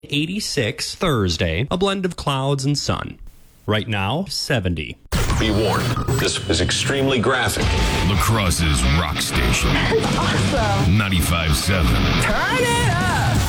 86 Thursday, a blend of clouds and sun. Right now, 70. Be warned, this is extremely graphic. La Crosse's rock station. Awesome. 95.7. Turn it up.